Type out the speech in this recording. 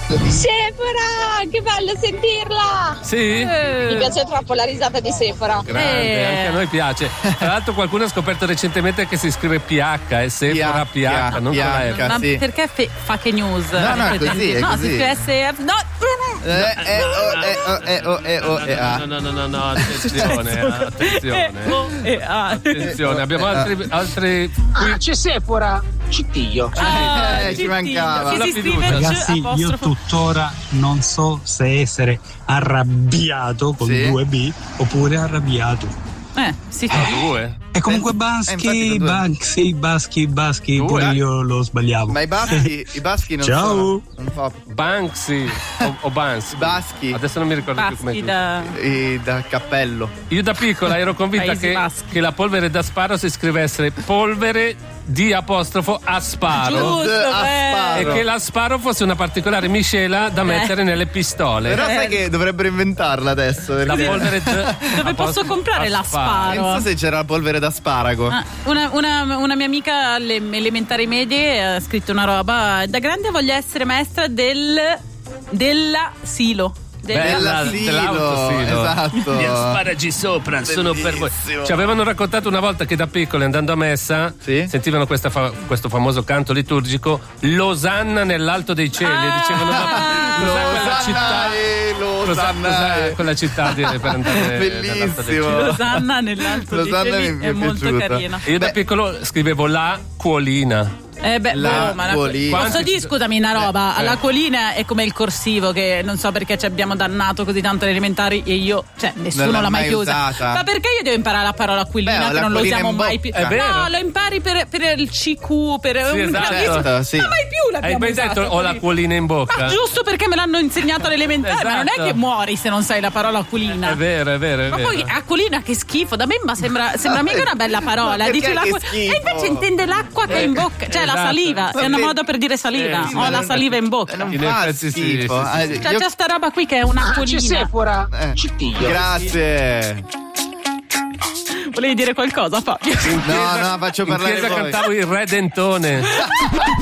Sephora, che bello sentirla. Sì? Mi piace troppo la risata di Sephora. Grande, anche a noi piace. Tra l'altro qualcuno ha scoperto recentemente che si scrive PH, Sephora PH, non con la F. Ma sì. Perché fake news? No, è così, è no, così. si scrive SF. No. No, attenzione, abbiamo altri c'è Sephora, Cittiglio. Ci mancava. Che si scrive Ragazzi, io tuttora non so se essere arrabbiato con 2B oppure arrabbiato. Sì. Due. E comunque Baschi, pure io lo sbagliavo. Ma i baschi non Ciao. sono. Non fa. Banksy o Bansky. Baschi. Adesso non mi ricordo più come da cappello. Io da piccola ero convinta che la polvere da sparo si scrivesse polvere di apostrofo asparo. Giusto, e che l'asparo fosse una particolare miscela da mettere nelle pistole. Però sai che dovrebbero inventarla adesso. La polvere dove posso comprare l'asparo? Non so se c'era la polvere d'asparago. Una mia amica alle elementari medie ha scritto una roba. Da grande voglio essere maestra della silo. Dell'autosilo. Esatto. Gli asparagi sopra sono per voi. Ci avevano raccontato una volta che da piccoli andando a messa sentivano questo famoso canto liturgico, Losanna nell'alto dei cieli. Dicevano cos'è quella città? Cos'è quella città per andare bellissimo. Losanna nell'alto dei cieli è molto carina. Io da piccolo scrivevo la Cuolina. Posso dire, scusami, una roba. La Cuolina è come il corsivo, che non so perché ci abbiamo dannato così tanto alle elementari e io, nessuno l'ha mai usata. Ma perché io devo imparare la parola Aquilina che non lo usiamo mai più? No, lo impari per il CQ, per sì, esatto, sì. Ma mai più l'abbiamo usato. Hai mai detto ho la Cuolina in bocca? Ma giusto perché me l'hanno insegnato alle elementari, ma non è che muori se non sai la parola Aquilina. È vero. Ma poi Aquilina, che schifo, da me sembra mica una bella parola. Dice e invece intende l'acqua che è in bocca, cioè la saliva, è una moda per dire saliva. Ho la saliva in bocca. Non fa schifo. C'è sta roba qui che è una Aquilina. C'è Sephora, Cittiglio. Grazie. Volevi dire qualcosa, Fabio? No, faccio parlare in chiesa voi. cantavo il Redentone.